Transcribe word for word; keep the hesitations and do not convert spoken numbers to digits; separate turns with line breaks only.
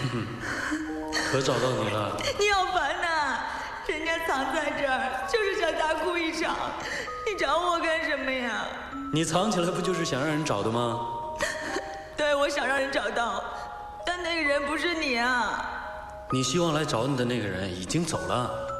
可找到你了。
你好烦呐！人家藏在这儿就是想大哭一场，你找我干什么呀？
你藏起来不就是想让人找的吗？
对，我想让人找到，但那个人不是你啊。
你希望来找你的那个人已经走了。